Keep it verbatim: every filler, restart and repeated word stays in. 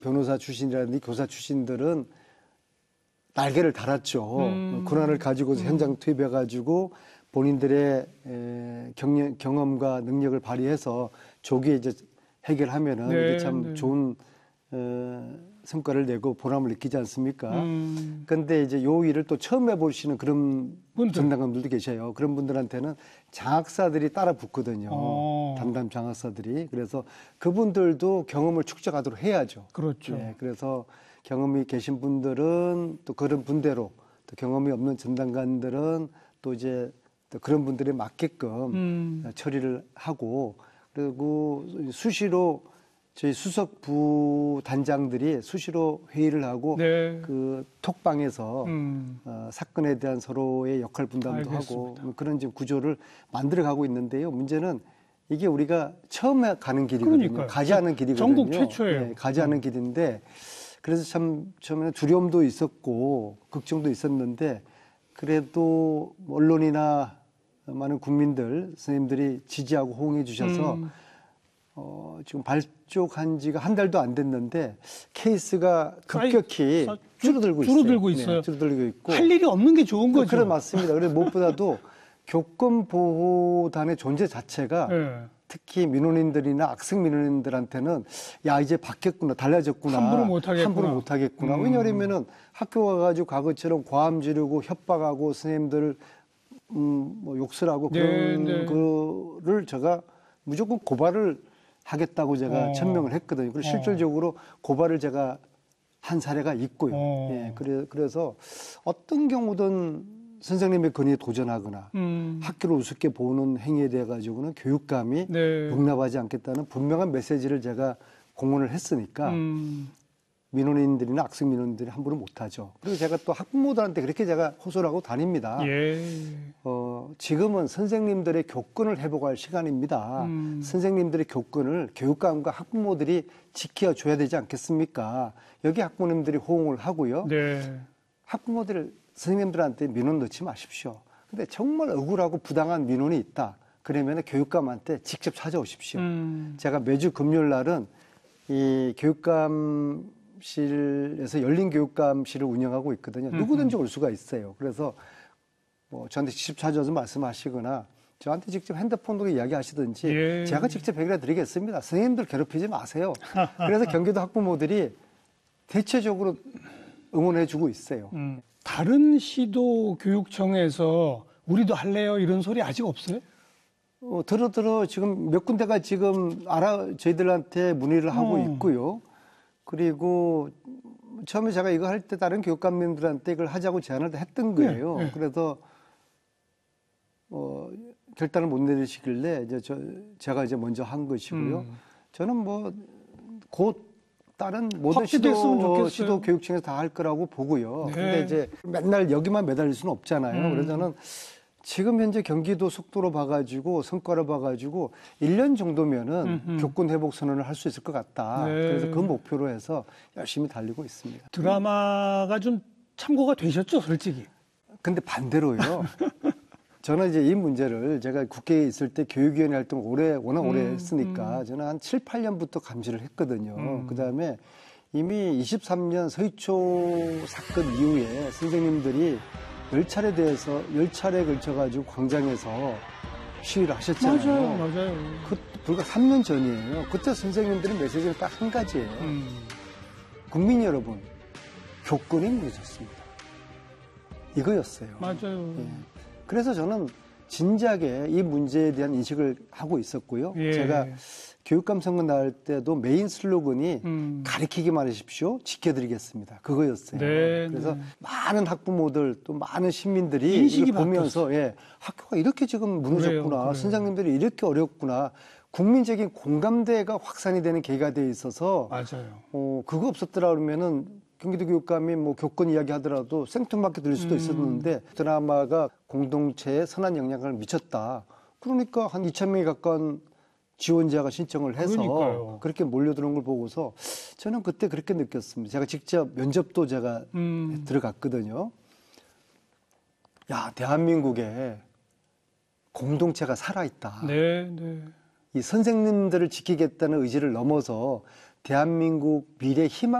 변호사 출신이라든지 교사 출신들은 날개를 달았죠. 음. 고난을 가지고서 음. 현장 투입해가지고 본인들의 에, 경력, 경험과 능력을 발휘해서 조기에 이제 해결하면은 네, 이게 참 네. 좋은 어, 성과를 내고 보람을 느끼지 않습니까? 음. 그런데 이제 요 일을 또 처음 해보시는 그런 분들. 전담관들도 계셔요. 그런 분들한테는 장학사들이 따라 붙거든요. 어. 담당 장학사들이. 그래서 그분들도 경험을 축적하도록 해야죠. 그렇죠. 예, 그래서 경험이 계신 분들은 또 그런 분대로, 또 경험이 없는 전담관들은 또 이제 또 그런 분들에 맞게끔 음. 처리를 하고, 그리고 수시로 저희 수석 부단장들이 수시로 회의를 하고 네. 그 톡방에서 음. 어, 사건에 대한 서로의 역할 분담도 알겠습니다. 하고 그런 지금 구조를 만들어 가고 있는데요. 문제는 이게 우리가 처음 가는 길이거든요. 그러니까요. 가지 않은 길이거든요. 전국 최초예요. 네, 가지 않은 길인데, 그래서 참 처음에는 두려움도 있었고 걱정도 있었는데, 그래도 언론이나 많은 국민들, 선생님들이 지지하고 호응해 주셔서 음. 어, 지금 발족한 지가 한 달도 안 됐는데 케이스가 급격히 쌓이- 줄어들고, 줄어들고 있어요. 있어요. 네, 줄어들고 있고. 할 일이 없는 게 좋은 거죠. 그래 맞습니다. 그래서 무엇보다도 교권보호단의 존재 자체가 네. 특히 민원인들이나 학생 민원인들한테는 야 이제 바뀌었구나, 달라졌구나, 함부로 못하겠구나. 함부로 못하겠구나. 음. 왜냐하면은 학교 가가지고 과거처럼 고함 지르고 협박하고 선생님들 음, 뭐 욕설 하고 그런 네, 네. 거를 제가 무조건 고발을 하겠다고 제가 어. 천명을 했거든요. 그리고 어. 실질적으로 고발을 제가 한 사례가 있고요. 어. 예, 그래, 그래서 어떤 경우든 선생님의 권위에 도전하거나 음. 학교를 우습게 보는 행위에 대해 가지고는 교육감이 네. 용납하지 않겠다는 분명한 메시지를 제가 공언을 했으니까 음. 민원인들이나 학생 민원인들이 함부로 못하죠. 그리고 제가 또 학부모들한테 그렇게 제가 호소를 하고 다닙니다. 예. 어, 지금은 선생님들의 교권을 회복할 시간입니다. 음. 선생님들의 교권을 교육감과 학부모들이 지켜줘야 되지 않겠습니까? 여기 학부모님들이 호응을 하고요. 네. 학부모들, 선생님들한테 민원 넣지 마십시오. 근데 정말 억울하고 부당한 민원이 있다. 그러면 교육감한테 직접 찾아오십시오. 음. 제가 매주 금요일 날은 이 교육감실에서 열린 교육감실을 운영하고 있거든요. 누구든지 올 수가 있어요. 그래서 뭐 저한테 직접 찾아와서 말씀하시거나 저한테 직접 핸드폰으로 이야기하시든지 예. 제가 직접 해결해 드리겠습니다. 선생님들 괴롭히지 마세요. 그래서 경기도 학부모들이 대체적으로 응원해 주고 있어요. 음. 다른 시도 교육청에서 우리도 할래요 이런 소리 아직 없어요? 어, 들어 들어 지금 몇 군데가 지금 알아 저희들한테 문의를 하고 어. 있고요. 그리고 처음에 제가 이거 할 때 다른 교육감님들한테 이걸 하자고 제안을 했던 거예요. 네, 네. 그래서 어, 결단을 못 내리시길래 이제 저 제가 이제 먼저 한 것이고요. 음. 저는 뭐 곧 다른 모든 확대됐으면 시도 좋겠어요. 시도 교육청에서 다 할 거라고 보고요. 네. 근데 이제 맨날 여기만 매달릴 수는 없잖아요. 음. 그래서 저는 지금 현재 경기도 속도로 봐가지고 성과를 봐가지고 일 년 정도면은 음흠. 교권 회복 선언을 할 수 있을 것 같다. 네. 그래서 그 목표로 해서 열심히 달리고 있습니다. 드라마가 좀 참고가 되셨죠, 솔직히. 근데 반대로요. 저는 이제 이 문제를 제가 국회에 있을 때 교육위원회 활동을 오래, 워낙 오래 음, 했으니까 저는 한 칠, 팔 년부터 감시를 했거든요. 음. 그 다음에 이미 이십삼 년 서희초 사건 이후에 선생님들이 열 차례 대해서 열 차례에 걸쳐가지고 광장에서 시위를 하셨잖아요. 맞아요, 맞아요. 그 불과 삼 년 전이에요. 그때 선생님들의 메시지는 딱 한 가지예요. 음. 국민 여러분, 교권이 무너졌습니다. 이거였어요. 맞아요. 예. 그래서 저는 진작에 이 문제에 대한 인식을 하고 있었고요. 예. 제가 교육감 선거 나올 때도 메인 슬로건이 음. 가르치기만 하십시오. 지켜드리겠습니다. 그거였어요. 네, 그래서 네. 많은 학부모들 또 많은 시민들이 인식이 이걸 보면서 예, 학교가 이렇게 지금 무너졌구나. 그래요, 그래요. 선생님들이 이렇게 어렵구나. 국민적인 공감대가 확산이 되는 계기가 돼 있어서 맞아요. 어, 그거 없었더라 그러면은 경기도 교육감이 뭐 교권 이야기 하더라도 생뚱맞게 들릴 수도 음. 있었는데 드라마가 공동체에 선한 영향을 미쳤다. 그러니까 한 이천 명이 가까운 지원자가 신청을 해서 그러니까요. 그렇게 몰려드는 걸 보고서 저는 그때 그렇게 느꼈습니다. 제가 직접 면접도 제가 음. 들어갔거든요. 야, 대한민국에 공동체가 살아있다. 네, 네. 이 선생님들을 지키겠다는 의지를 넘어서 대한민국 미래 희망